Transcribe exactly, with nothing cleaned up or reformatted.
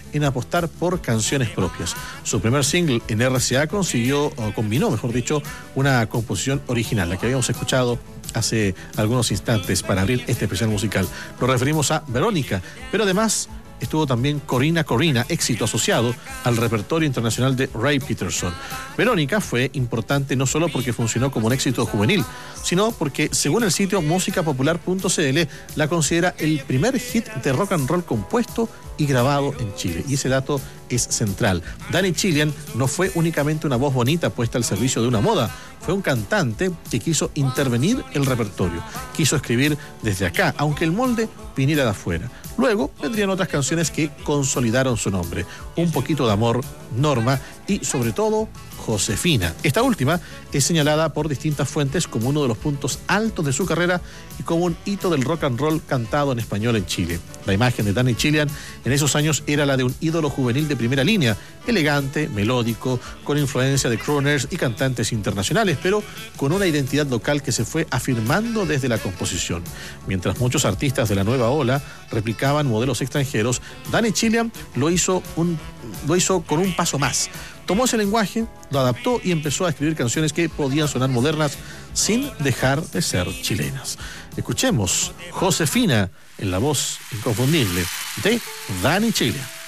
en apostar por canciones propias. Su primer single en R C A consiguió, o combinó, mejor dicho, una composición original, la que habíamos escuchado hace algunos instantes para abrir este especial musical. Nos referimos a Verónica, pero además estuvo también Corina Corina, éxito asociado al repertorio internacional de Ray Peterson. Verónica fue importante no solo porque funcionó como un éxito juvenil, sino porque, según el sitio música popular punto c l, la considera el primer hit de rock and roll compuesto y grabado en Chile. Y ese dato es central. Danny Chilean no fue únicamente una voz bonita puesta al servicio de una moda, fue un cantante que quiso intervenir el repertorio, quiso escribir desde acá, aunque el molde viniera de afuera. Luego vendrían otras canciones que consolidaron su nombre: Un poquito de amor, Norma y, sobre todo, Josefina. Esta última es señalada por distintas fuentes como uno de los puntos altos de su carrera y como un hito del rock and roll cantado en español en Chile. La imagen de Danny Chilean en esos años era la de un ídolo juvenil de primera línea, elegante, melódico, con influencia de crooners y cantantes internacionales, pero con una identidad local que se fue afirmando desde la composición. Mientras muchos artistas de la nueva ola replicaban modelos extranjeros, Danny Chilean lo hizo, un, lo hizo con un paso más. Tomó ese lenguaje, lo adaptó y empezó a escribir canciones que podían sonar modernas sin dejar de ser chilenas. Escuchemos Josefina en la voz inconfundible de Danny Chilean.